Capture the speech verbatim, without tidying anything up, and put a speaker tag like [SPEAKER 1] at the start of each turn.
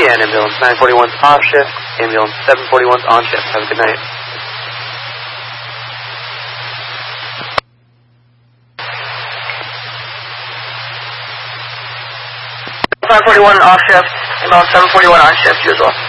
[SPEAKER 1] and ambulance nine forty-one's off shift, ambulance seven forty-one's on shift. Have a good night.
[SPEAKER 2] nine forty-one off shift, ambulance seven forty-one on shift, you as well.